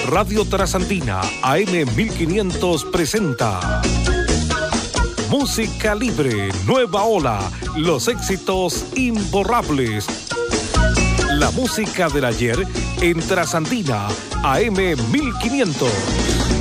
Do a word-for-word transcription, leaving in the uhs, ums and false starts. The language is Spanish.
Radio Trasandina A M mil quinientos presenta Música Libre, Nueva Ola, los éxitos imborrables. La música del ayer en Trasandina A M mil quinientos.